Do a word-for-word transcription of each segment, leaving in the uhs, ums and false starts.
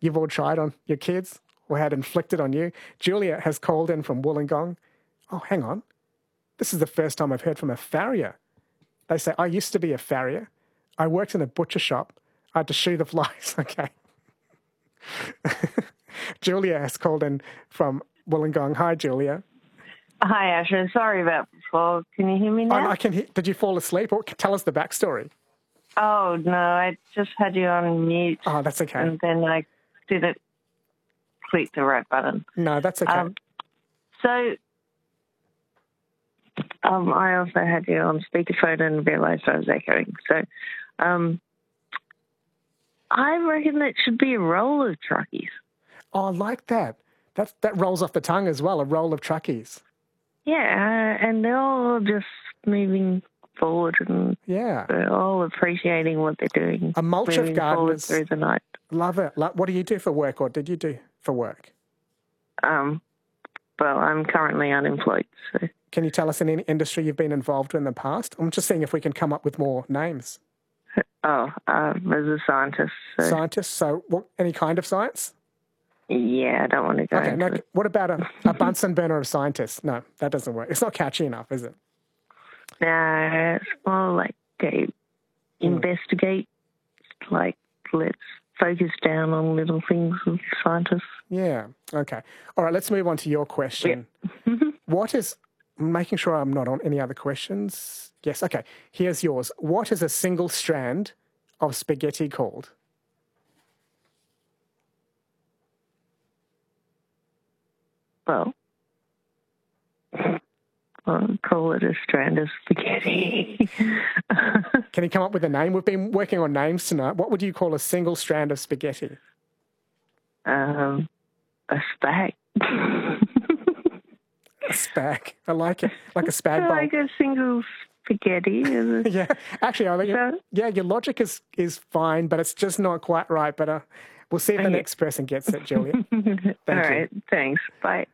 you've all tried on your kids or had inflicted on you. Julia has called in from Wollongong. Oh, hang on. This is the first time I've heard from a farrier. They say, I used to be a farrier. I worked in a butcher shop. I had to shoe the flies. Okay. Julia has called in from Wollongong. Hi, Julia. Hi, Asher. Sorry about before. Can you hear me now? Oh, I can hear. Did you fall asleep? Or tell us the backstory. Oh, no, I just had you on mute. Oh, that's okay. And then I didn't click the right button. No, that's okay. Um, so um, I also had you on speakerphone and realised I was echoing. So um, I reckon it should be a roll of truckies. Oh, I like that. That, that rolls off the tongue as well, a roll of truckies. Yeah, and they're all just moving forward and yeah. they're all appreciating what they're doing. A mulch of gardeners. Through the night. Love it. What do you do for work, or did you do for work? Um, well, I'm currently unemployed. So. Can you tell us in any industry you've been involved in, in the past? I'm just seeing if we can come up with more names. Oh, uh, as a scientist. So. Scientist? So what, any kind of science? Yeah, I don't want to go okay, into no, it. What about a, a Bunsen burner of scientists? No, that doesn't work. It's not catchy enough, is it? No, it's more like a investigate, mm. like let's focus down on little things with scientists. Yeah, okay. All right, let's move on to your question. Yeah. What is, I'm making sure I'm not on any other questions. Yes, okay. Here's yours. What is a single strand of spaghetti called? Well, I'll call it a strand of spaghetti. Can you come up with a name? We've been working on names tonight. What would you call a single strand of spaghetti? Um, a spag. A spag. I like it. Like a spag bowl. Like a single spaghetti. yeah. Actually, I think, so, yeah, your logic is, is fine, but it's just not quite right. But uh, we'll see if the okay. next person gets it, Julia. Thank All you. right. Thanks. Bye.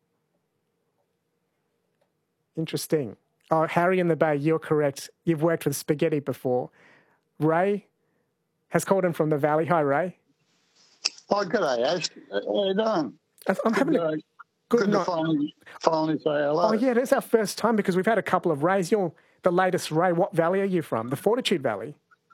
Interesting. Oh, Harry in the Bay, you're correct. You've worked with spaghetti before. Ray has called in from the Valley. Hi, Ray. Oh, good day, Ash. How you doing? I'm having good, a good, good to finally, finally say hello. Oh, yeah, it's our first time because we've had a couple of Rays. You're the latest Ray. What valley are you from? The Fortitude Valley?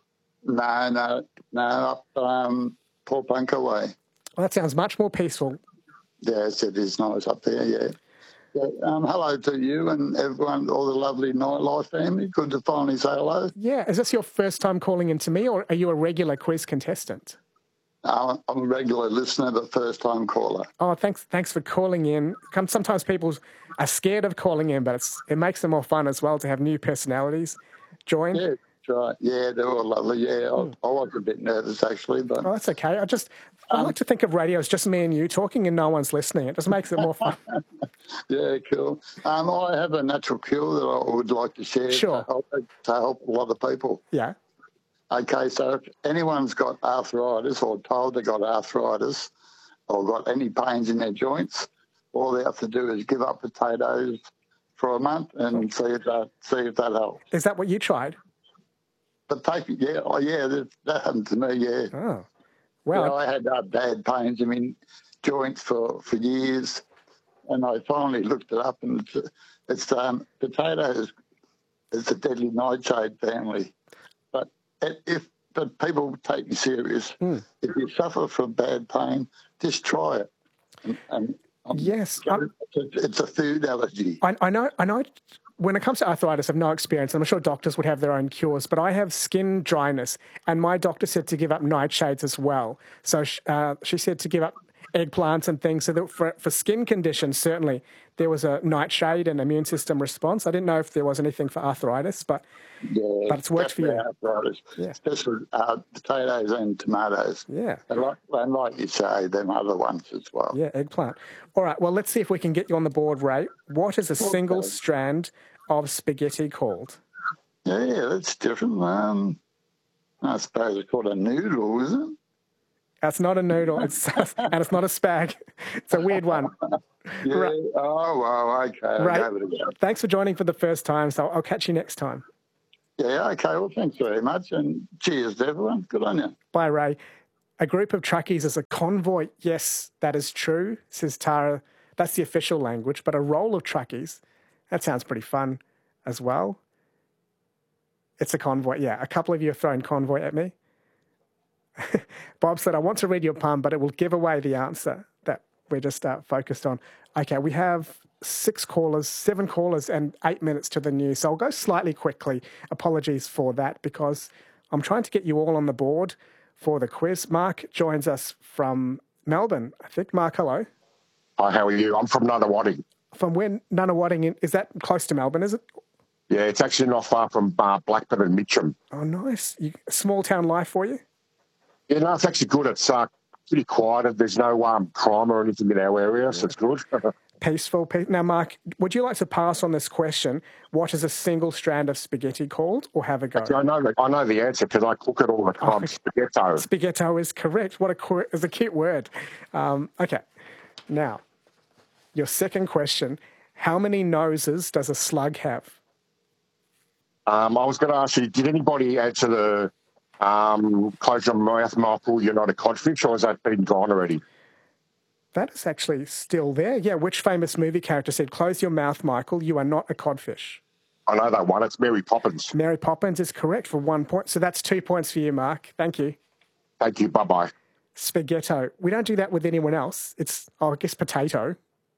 No, no, no, up um, Port Bunker way. Well, that sounds much more peaceful. Yes, it is nice up there, yeah. Yeah, um, hello to you and everyone, all the lovely Nightlife family. Good to finally say hello. Yeah. Is this your first time calling in to me, or are you a regular quiz contestant? Uh, I'm a regular listener, but first-time caller. Oh, thanks thanks for calling in. Sometimes people are scared of calling in, but it's, it makes it more fun as well to have new personalities join. Yeah, that's right. Yeah, they're all lovely. Yeah, I, mm. I was a bit nervous, actually. but Oh, that's okay. I just I um, like to think of radio as just me and you talking and no one's listening. It just makes it more fun. Yeah, cool. Um, I have a natural cure that I would like to share sure. to, help, to help a lot of people. Yeah. Okay, so if anyone's got arthritis or told they've got arthritis or got any pains in their joints, all they have to do is give up potatoes for a month and see if that, see if that helps. Is that what you tried? But take, yeah, oh, yeah, that, that happened to me, yeah. Oh, well. Yeah, I had uh, bad pains, I mean, joints for, for years. And I finally looked it up, and it's, it's um, potatoes. It's a deadly nightshade family. But if but people take me serious. Mm. If you suffer from bad pain, just try it. And, and um, yes, it's, it's a food allergy. I, I know. I know. When it comes to arthritis, I've no experience. I'm sure doctors would have their own cures, but I have skin dryness, and my doctor said to give up nightshades as well. So uh, she said to give up eggplants and things. So that for, for skin conditions, certainly there was a nightshade and immune system response. I didn't know if there was anything for arthritis, but yeah, but it's worked for you. Arthritis, yeah. Especially uh, potatoes and tomatoes. Yeah. And like, and like you say, them other ones as well. Yeah, eggplant. All right, well, let's see if we can get you on the board, Ray. What is a okay. single strand of spaghetti called? Yeah, yeah, that's different. Um, I suppose it's called a noodle, is it? That's not a noodle, it's and it's not a spag. It's a weird one. Yeah. Right. Oh, wow. Okay. Right. Thanks for joining for the first time. So I'll catch you next time. Yeah. Okay. Well, thanks very much, and cheers to everyone. Good on you. Bye, Ray. A group of truckies is a convoy. Yes, that is true, says Tara. That's the official language. But a roll of truckies, that sounds pretty fun as well. It's a convoy. Yeah, a couple of you have thrown convoy at me. Bob said, I want to read your pun, but it will give away the answer that we're just uh, focused on. Okay, we have six callers, seven callers, and eight minutes to the news. So I'll go slightly quickly. Apologies for that, because I'm trying to get you all on the board for the quiz. Mark joins us from Melbourne, I think. Mark, hello. Hi, how are you? I'm from Nunawading. From where? Nunawading, is that close to Melbourne, is it? Yeah, it's actually not far from uh, Blackburn and Mitcham. Oh, nice. You, small town life for you? Yeah, no, it's actually good. It's uh, pretty quiet. There's no um, crime or anything in our area, so it's good. Peaceful. Pe- now, Mark, would you like to pass on this question? What is a single strand of spaghetti called, or have a go? Actually, I know the, I know the answer because I cook it all the time. Oh, spaghetto. Spaghetto is correct. What a is a cute word. Um, okay. Now, your second question: how many noses does a slug have? Um, I was going to ask you: did anybody answer the um, close your mouth, Michael? You're not a codfish, or has that been gone already? That is actually still there. Yeah, which famous movie character said, close your mouth, Michael, you are not a codfish? I know that one. It's Mary Poppins. Mary Poppins is correct for one point. So that's two points for you, Mark. Thank you. Thank you. Bye-bye. Spaghetto. We don't do that with anyone else. It's, oh, I guess potato.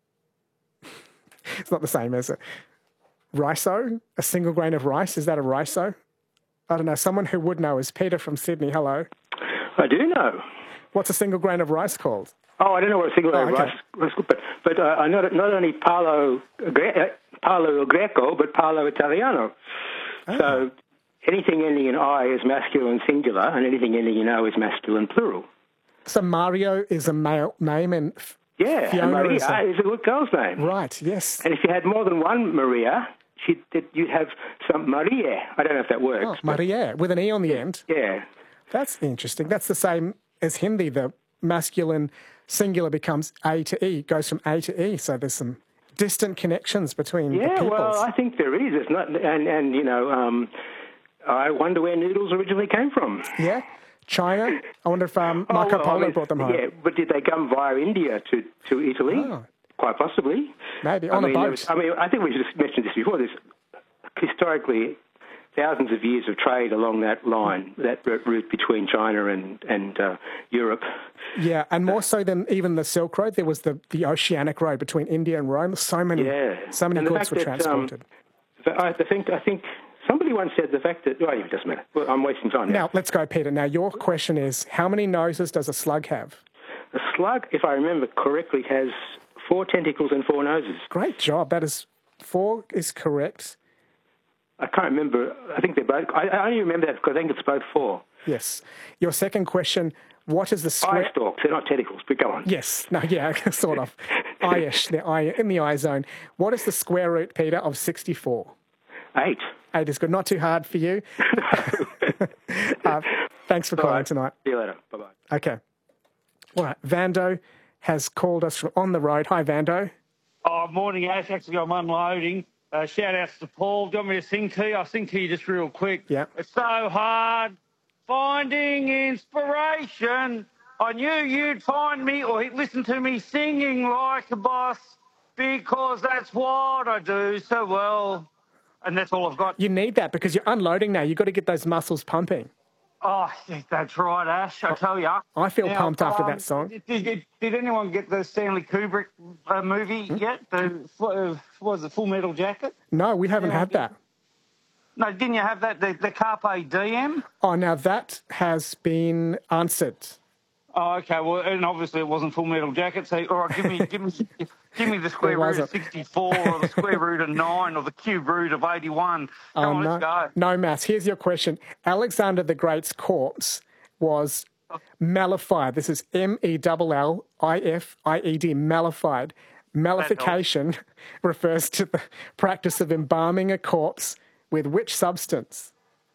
It's not the same, is it? Riso? A single grain of rice? Is that a riso? I don't know. Someone who would know is Peter from Sydney. Hello. I do know. What's a single grain of rice called? Oh, I don't know what a single grain oh, of okay. rice is, but, but uh, I know that not only Parlo, Parlo Greco, but Parlo Italiano. Oh. So anything ending in I is masculine singular, and anything ending in O is masculine plural. So Mario is a male name, and yeah, Fiona and Maria is a... is a good girl's name. Right, yes. And if you had more than one Maria, she'd, you'd have some Maria. I don't know if that works. Oh, Maria, with an E on the end. Yeah. That's interesting. That's the same as Hindi. The masculine singular becomes A to E, goes from A to E. So there's some distant connections between yeah, the peoples. Well, I think there is. It's not, and, and you know, um, I wonder where noodles originally came from. Yeah. China. I wonder if um, Marco oh, well, Polo I mean, brought them home. Yeah, but did they come via India to, to Italy? Oh. Quite possibly. Maybe, on I mean, a boat. Was, I mean, I think we should have mentioned this before. There's historically thousands of years of trade along that line, that route between China and, and uh, Europe. Yeah, and more so than even the Silk Road, there was the, the Oceanic Road between India and Rome. So many, yeah. so many goods were that, transported. Um, I think, I think somebody once said the fact that... Oh, it doesn't matter. Well, I'm wasting time now. Now, let's go, Peter. Now, your question is, how many noses does a slug have? A slug, if I remember correctly, has four tentacles and four noses. Great job. That is... Four is correct. I can't remember. I think they're both... I, I only remember that because I think it's both four. Yes. Your second question, what is the square... Eye stalks. They're not tentacles, but go on. Yes. No, yeah, sort of. Eye-ish. They're eye, in the eye zone. What is the square root, Peter, of sixty-four? Eight. Eight is good. Not too hard for you. uh, thanks for calling right. tonight. See you later. Bye-bye. Okay. All right. Vando has called us from on the road. Hi, Vando. Oh, morning, Ash. Actually, I'm unloading. Uh, shout outs to Paul. Do you want me to sing to you? I'll sing to you just real quick. Yeah. It's so hard finding inspiration. I knew you'd find me or listen to me singing like a boss because that's what I do so well. And that's all I've got. You need that because you're unloading now. You've got to get those muscles pumping. Oh, that's right, Ash. I tell you. I feel now, pumped after um, that song. Did, did, did anyone get the Stanley Kubrick uh, movie hmm? yet? The uh, what was it, Full Metal Jacket? No, we haven't had that. No, didn't you have that, the, the Carpe Diem? Oh, now that has been answered. Oh, okay. Well, and obviously it wasn't Full Metal Jacket. So, all right, give me, give me, give me the square root of sixty-four, or the square root of nine, or the cube root of eighty-one. Come oh, on, no, let's go. No maths. Here's your question. Alexander the Great's corpse was mellified. This is M E L L I F I E D, mellified. Mellification refers to the practice of embalming a corpse with which substance?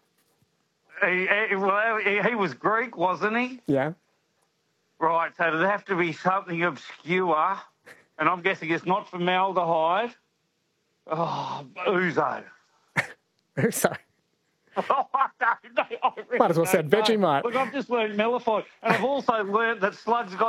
He, he, well, he, he was Greek, wasn't he? Yeah. Right, so there'd have to be something obscure, and I'm guessing it's not formaldehyde. Oh, ouzo. Ouzo. Oh, no, no, I really Might as well said don't know. Vegemite. Look, I've just learned mellified, and I've also learned that slugs got